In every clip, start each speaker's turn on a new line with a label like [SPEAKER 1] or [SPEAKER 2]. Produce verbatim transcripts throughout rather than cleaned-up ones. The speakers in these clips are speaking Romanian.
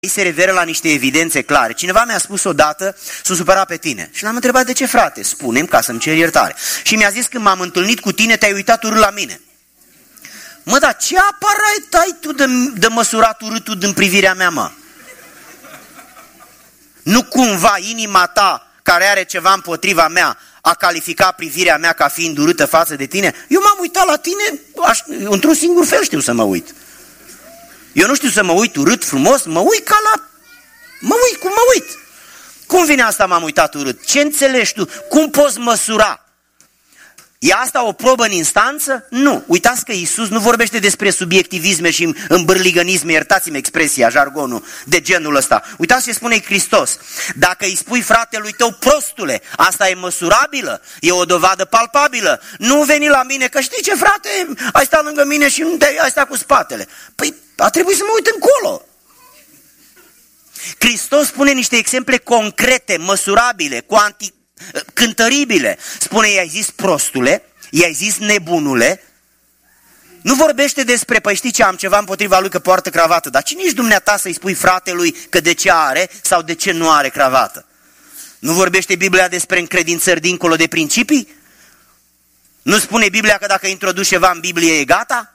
[SPEAKER 1] Ei se referă la niște evidențe clare. Cineva mi-a spus odată, s-a supărat pe tine. Și l-am întrebat, de ce, frate? Spune-mi ca să-mi cer iertare. Și mi-a zis, când m-am întâlnit cu tine, te-ai uitat urât la mine. Mă, dar ce aparat ai tu de, de măsurat urâtul din privirea mea, mă? Nu cumva inima ta, care are ceva împotriva mea, a calificat privirea mea ca fiind urâtă față de tine? Eu m-am uitat la tine, aș, într-un singur fel știu să mă uit. Eu nu știu să mă uit urât, frumos, mă uit ca la... Mă uit cum mă uit. Cum vine asta m-am uitat urât? Ce înțelegi tu? Cum poți măsura? E asta o probă în instanță? Nu. Uitați că Iisus nu vorbește despre subiectivisme și îmbârligănisme, iertați-mi expresia, jargonul, de genul ăsta. Uitați ce spune Hristos. Dacă îi spui fratelui tău, prostule, asta e măsurabilă, e o dovadă palpabilă. Nu veni la mine, că știi ce, frate, ai stat lângă mine și nu te-ai, ai stat cu spatele. Păi a trebuit să mă uit încolo. Hristos spune niște exemple concrete, măsurabile, cuanti cântăribile. Spune, i-ai zis prostule, i-ai zis nebunule. Nu vorbește despre, păi știi ce, am ceva împotriva lui că poartă cravată. Dar cine ești dumneata să-i spui fratelui că de ce are sau de ce nu are cravată? Nu vorbește Biblia despre încredințări dincolo de principii? Nu spune Biblia că dacă introduci ceva în Biblie e gata?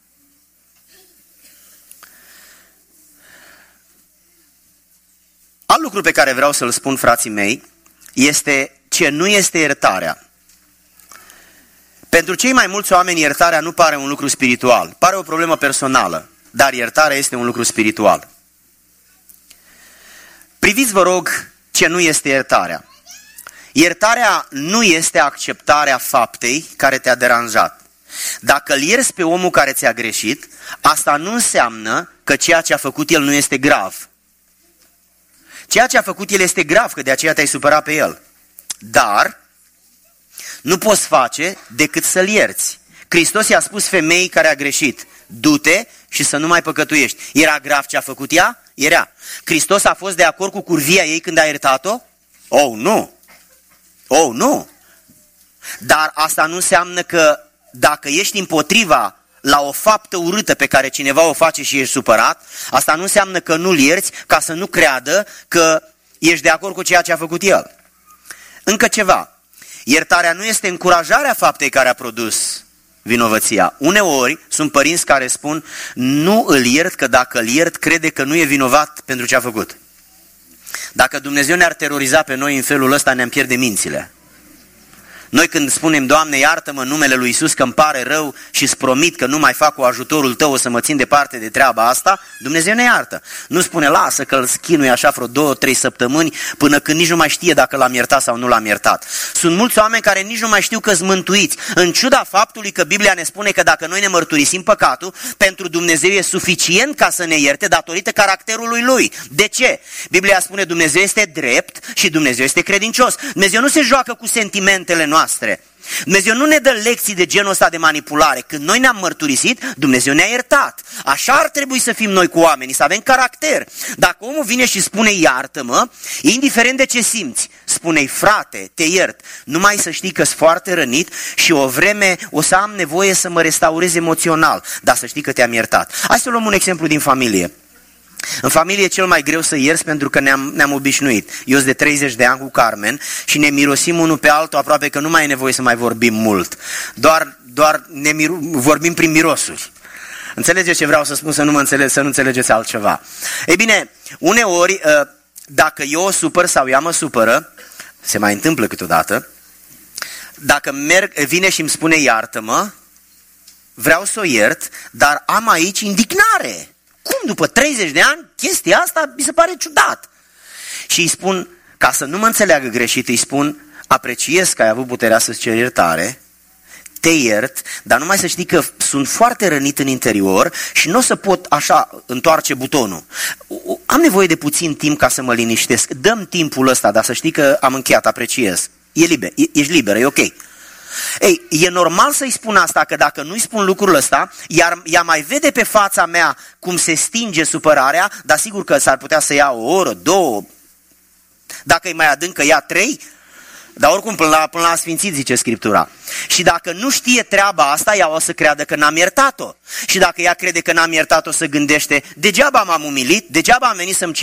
[SPEAKER 1] Alt lucru pe care vreau să-l spun, frații mei, este ce nu este iertarea. Pentru cei mai mulți oameni, iertarea nu pare un lucru spiritual, pare o problemă personală, dar iertarea este un lucru spiritual. Priviți, vă rog, ce nu este iertarea. Iertarea nu este acceptarea faptei care te-a deranjat. Dacă îl ierți pe omul care ți-a greșit, asta nu înseamnă că ceea ce a făcut el nu este grav. Ceea ce a făcut el este grav, că de aceea te-ai supărat pe el. Dar nu poți face decât să-l ierți. Hristos i-a spus femeii care a greșit, du-te și să nu mai păcătuiești. Era grav ce a făcut ea? Era. Hristos a fost de acord cu curvia ei când a iertat-o? Oh, nu! Oh, nu! Dar asta nu înseamnă că dacă ești împotriva la o faptă urâtă pe care cineva o face și ești supărat, asta nu înseamnă că nu-l ierți ca să nu creadă că ești de acord cu ceea ce a făcut el. Încă ceva. Iertarea nu este încurajarea faptei care a produs vinovăția. Uneori sunt părinți care spun, nu îl iert, că dacă îl iert, crede că nu e vinovat pentru ce a făcut. Dacă Dumnezeu ne-ar teroriza pe noi în felul ăsta, ne-am pierde mințile. Noi când spunem, Doamne, iartă-mă în numele lui Iisus că îmi pare rău și îți promit că nu mai fac cu ajutorul Tău, o să mă țin departe de treaba asta, Dumnezeu ne iartă. Nu spune, lasă că îl schinui așa vreo două, trei săptămâni până când nici nu mai știe dacă l-am iertat sau nu l-am iertat. Sunt mulți oameni care nici nu mai știu că-s mântuiți, în ciuda faptului că Biblia ne spune că dacă noi ne mărturisim păcatul, pentru Dumnezeu e suficient ca să ne ierte datorită caracterului Lui. De ce? Biblia spune, Dumnezeu este drept și Dumnezeu este credincios. Dumnezeu nu se joacă cu sentimentele noastre. Dumnezeu nu ne dă lecții de genul ăsta de manipulare. Când noi ne-am mărturisit, Dumnezeu ne-a iertat. Așa ar trebui să fim noi cu oamenii, să avem caracter. Dacă omul vine și spune iartă-mă, indiferent de ce simți, spune-i frate, te iert, numai să știi că sunt foarte rănit și o vreme o să am nevoie să mă restaurez emoțional, dar să știi că te-am iertat. Hai să luăm un exemplu din familie. În familie e cel mai greu să ierți pentru că ne-am, ne-am obișnuit. Eu sunt de treizeci de ani cu Carmen și ne mirosim unul pe altul, aproape că nu mai e nevoie să mai vorbim mult. Doar, doar ne miru- vorbim prin mirosuri. Înțelegeți ce vreau să spun, să nu, mă înțele- să nu înțelegeți altceva? Ei bine, uneori, dacă eu o supăr sau ea mă supără, se mai întâmplă câteodată, dacă merg, vine și îmi spune iartă-mă, vreau să o iert, dar am aici indignare. Cum după treizeci de ani chestia asta mi se pare ciudat? Și îi spun, ca să nu mă înțeleagă greșit, îi spun, apreciez că ai avut puterea să-ți ceri iertare, te iert, dar numai să știi că sunt foarte rănit în interior și nu o să pot așa întoarce butonul. Am nevoie de puțin timp ca să mă liniștesc. Dăm timpul ăsta, dar să știi că am încheiat, apreciez. E liber, ești liberă, e ok. Ei, e normal să-i spun asta, că dacă nu-i spun lucrul ăsta, iar ea mai vede pe fața mea cum se stinge supărarea, dar sigur că s-ar putea să ia o oră, două, dacă e mai adâncă ia trei, Dar oricum, până la, până la sfințit, zice Scriptura. Și dacă nu știe treaba asta, ea o să creadă că n-am iertat-o. Și dacă ea crede că n-am iertat-o, să gândește, degeaba m-am umilit, degeaba am venit să-mi